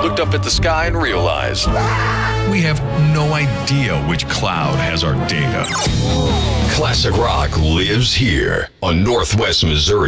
looked up at the sky and realized We have no idea which cloud has our data. Classic rock lives here on Northwest Missouri.